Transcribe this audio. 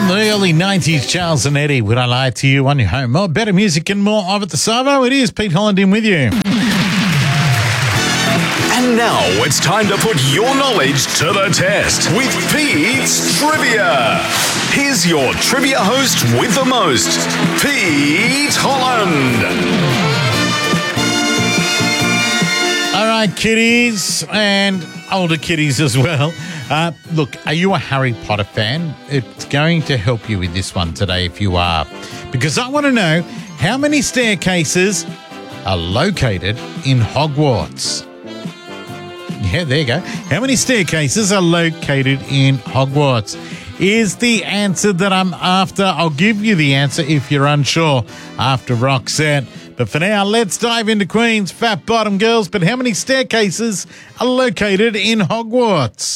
From the early 90s, Charles and Eddie, Would I Lie to You on your home? More better music and more of it the Savo. It is Pete Holland with you. And now it's time to put your knowledge to the test with Pete's Trivia. Here's your trivia host with the most, Pete Holland. All right, kiddies and older kiddies as well. Look, are you a Harry Potter fan? It's going to help you with this one today if you are, because I want to know how many staircases are located in Hogwarts. Yeah, there you go. How many staircases are located in Hogwarts is the answer that I'm after. I'll give you the answer if you're unsure after Roxette. But for now, let's dive into Queen's Fat Bottom Girls. But how many staircases are located in Hogwarts?